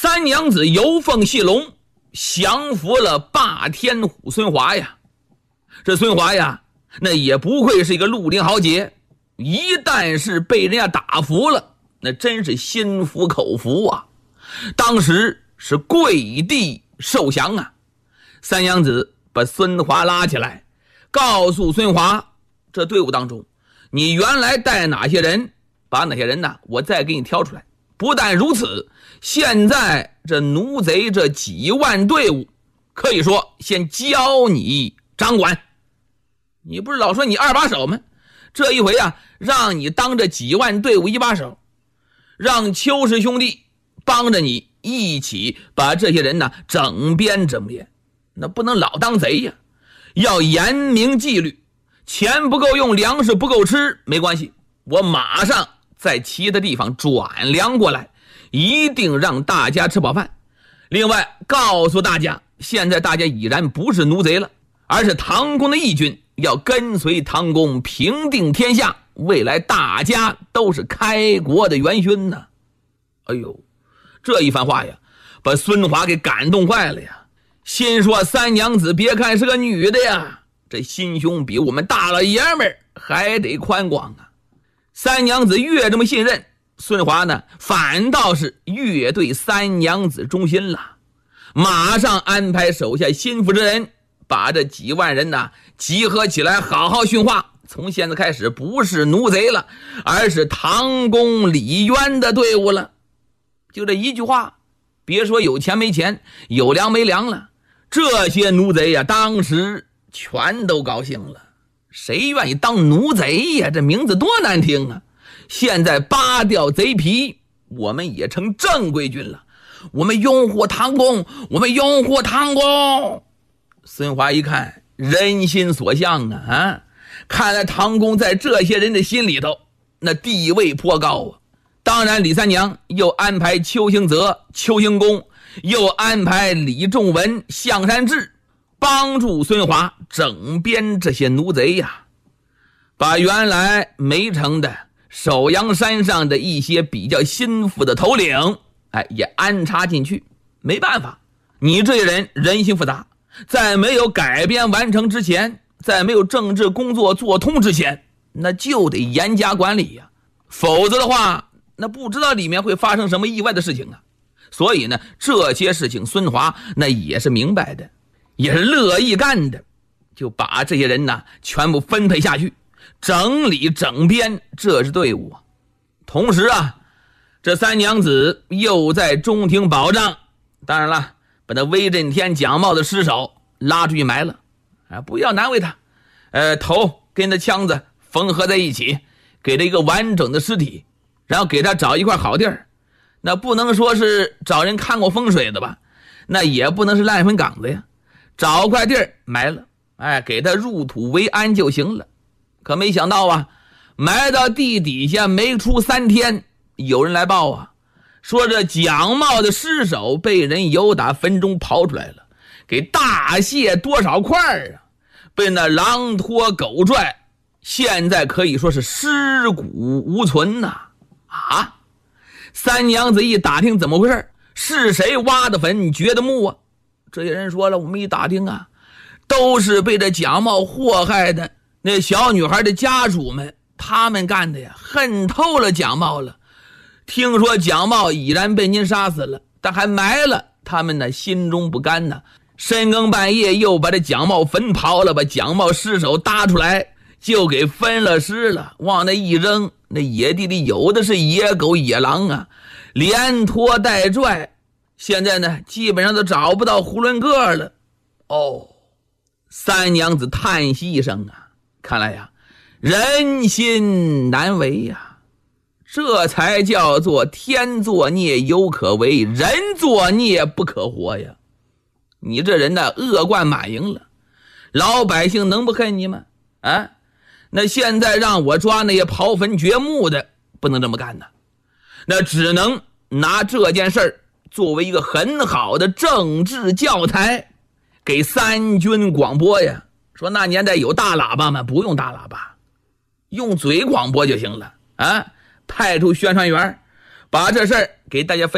三娘子游凤戏龙，降服了霸天虎孙华呀。这孙华呀，那也不愧是一个绿林豪杰，一旦是被人家打服了，那真是心服口服啊。当时是跪地受降啊。三娘子把孙华拉起来，告诉孙华，这队伍当中你原来带哪些人，把哪些人呢我再给你挑出来。不但如此，现在这奴贼这几万队伍，可以说先交你掌管。你不是老说你二把手吗？这一回啊，让你当这几万队伍一把手，让邱氏兄弟帮着你一起把这些人呢整编整编。那不能老当贼呀，要严明纪律。钱不够用，粮食不够吃，没关系，我马上在其他地方转粮过来，一定让大家吃饱饭。另外告诉大家，现在大家已然不是奴贼了，而是唐公的义军，要跟随唐公平定天下，未来大家都是开国的元勋呢。哎呦，这一番话呀，把孙华给感动坏了呀。心说三娘子别看是个女的呀，这心胸比我们大老爷们儿还得宽广啊。三娘子越这么信任，孙华呢反倒是越对三娘子忠心了。马上安排手下心腹之人，把这几万人呢集合起来，好好训话。从现在开始不是奴贼了，而是唐公李渊的队伍了。就这一句话，别说有钱没钱，有粮没粮了，这些奴贼呀当时全都高兴了。谁愿意当奴贼呀？这名字多难听啊！现在扒掉贼皮，我们也成正规军了。我们拥护唐公，我们拥护唐公。孙华一看，人心所向啊！看来唐公在这些人的心里头，那地位颇高啊。当然李三娘又安排邱兴泽、邱兴公，又安排李仲文、向山志，帮助孙华整编这些奴贼呀。把原来没成的首阳山上的一些比较心腹的头领也安插进去。没办法，你这些人人心复杂，在没有改编完成之前，在没有政治工作做通之前，那就得严加管理呀。否则的话，那不知道里面会发生什么意外的事情啊。所以呢，这些事情孙华那也是明白的，也是乐意干的，就把这些人呢全部分配下去，整理整编这支队伍。同时啊，这三娘子又在中庭保障，当然了，把那威震天蒋茂的尸首拉出去埋了不要难为他，头跟那枪子缝合在一起，给他一个完整的尸体，然后给他找一块好地儿。那不能说是找人看过风水的吧，那也不能是烂坟岗子呀，找块地儿埋了，给他入土为安就行了。可没想到啊，埋到地底下没出3天，有人来报啊，说这蒋茂的尸首被人由打坟中刨出来了，给大卸多少块啊，被那狼拖狗拽，现在可以说是尸骨无存呐。三娘子一打听怎么回事，是谁挖的坟掘的墓啊？这些人说了，我们一打听啊，都是被这蒋茂祸害的那小女孩的家属们，他们干的呀，恨透了蒋茂了。听说蒋茂已然被您杀死了，但还埋了，他们呢心中不甘呢，深更半夜又把这蒋茂坟刨了，把蒋茂尸首搭出来，就给分了尸了，往那一扔，那野地里有的是野狗野狼啊，连拖带拽，现在呢基本上都找不到囫囵个了。三娘子叹息一声啊，看来呀人心难为呀，这才叫做天作孽犹可为，人作孽不可活呀。你这人呢恶贯满盈了，老百姓能不恨你吗？那现在让我抓那些刨坟掘墓的，不能这么干呢，那只能拿这件事儿作为一个很好的政治教材，给三军广播呀。说那年代有大喇叭吗？不用大喇叭，用嘴广播就行了派出宣传员，把这事儿给大家分